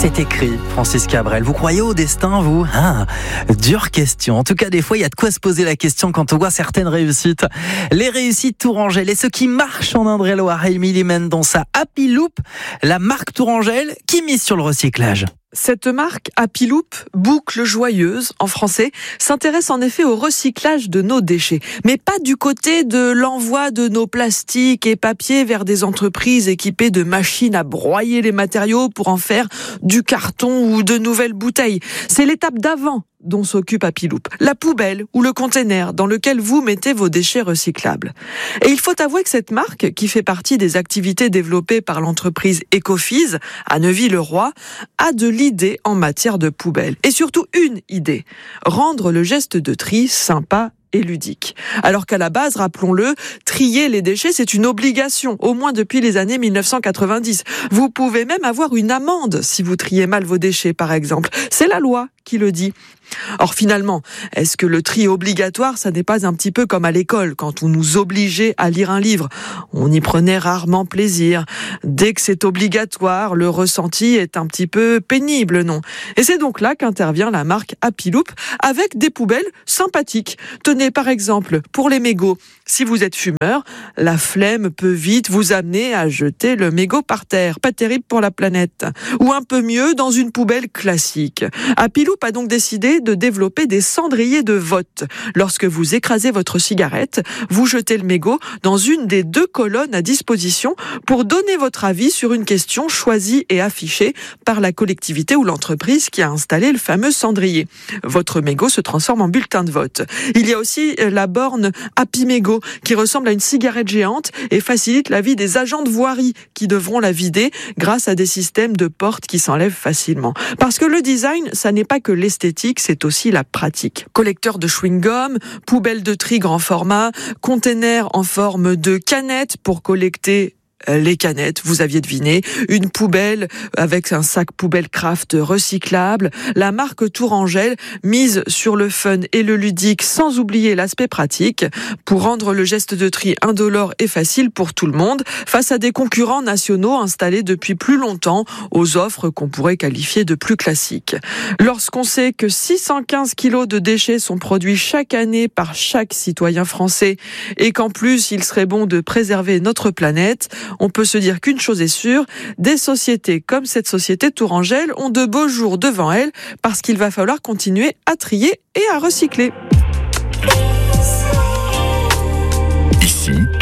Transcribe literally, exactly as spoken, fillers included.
C'est écrit, Francis Cabrel. Vous croyez au destin, vous? Ah, dure question. En tout cas, des fois, il y a de quoi se poser la question quand on voit certaines réussites. Les réussites Tourangelle et ceux qui marchent en Indre-et-Loire. Émilie mène dans sa Happy Loop, la marque Tourangelle qui mise sur le recyclage. Cette marque, Happy Loop, boucle joyeuse en français, s'intéresse en effet au recyclage de nos déchets. Mais pas du côté de l'envoi de nos plastiques et papiers vers des entreprises équipées de machines à broyer les matériaux pour en faire du carton ou de nouvelles bouteilles. C'est l'étape d'avant dont s'occupe Happy Loop. La poubelle ou le container dans lequel vous mettez vos déchets recyclables. Et il faut avouer que cette marque, qui fait partie des activités développées par l'entreprise Ecofise à Neuville-le-Roi, a de l'idée en matière de poubelle. Et surtout une idée, rendre le geste de tri sympa et ludique. Alors qu'à la base, rappelons-le, trier les déchets, c'est une obligation, au moins depuis les années mille neuf cent quatre-vingt-dix. Vous pouvez même avoir une amende si vous triez mal vos déchets, par exemple. C'est la loi qui le dit. Or finalement, est-ce que le tri obligatoire, ça n'est pas un petit peu comme à l'école, quand on nous obligeait à lire un livre? On y prenait rarement plaisir. Dès que c'est obligatoire, le ressenti est un petit peu pénible, non? Et c'est donc là qu'intervient la marque Happy Loop avec des poubelles sympathiques. Tenez par exemple, pour les mégots, si vous êtes fumeur, la flemme peut vite vous amener à jeter le mégot par terre. Pas terrible pour la planète. Ou un peu mieux, dans une poubelle classique. Happy Loop a donc décidé de développer des cendriers de vote. Lorsque vous écrasez votre cigarette, vous jetez le mégot dans une des deux colonnes à disposition pour donner votre avis sur une question choisie et affichée par la collectivité ou l'entreprise qui a installé le fameux cendrier. Votre mégot se transforme en bulletin de vote. Il y a aussi la borne Happy Mégot qui ressemble à une cigarette géante et facilite la vie des agents de voirie qui devront la vider grâce à des systèmes de portes qui s'enlèvent facilement. Parce que le design, ça n'est pas que l'esthétique, c'est aussi la pratique. Collecteur de chewing-gum, poubelle de tri grand format, container en forme de canette pour collecter les canettes, vous aviez deviné, une poubelle avec un sac poubelle craft recyclable. La marque Tourangelle mise sur le fun et le ludique sans oublier l'aspect pratique pour rendre le geste de tri indolore et facile pour tout le monde face à des concurrents nationaux installés depuis plus longtemps aux offres qu'on pourrait qualifier de plus classiques. Lorsqu'on sait que six cent quinze kilos de déchets sont produits chaque année par chaque citoyen français et qu'en plus il serait bon de préserver notre planète, on peut se dire qu'une chose est sûre, des sociétés comme cette société Tourangelle ont de beaux jours devant elles parce qu'il va falloir continuer à trier et à recycler.